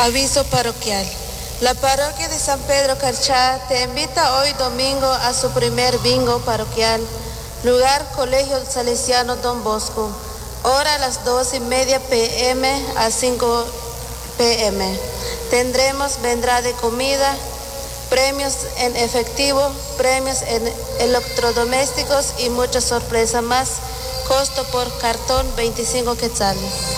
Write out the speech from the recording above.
Aviso parroquial. La parroquia de San Pedro Carchá te invita hoy domingo a su primer bingo parroquial. Lugar Colegio Salesiano Don Bosco. Hora a las 2:30 p.m. a 5 p.m. Tendremos vendrá de comida, premios en efectivo, premios en electrodomésticos y muchas sorpresas más. Costo por cartón 25 quetzales.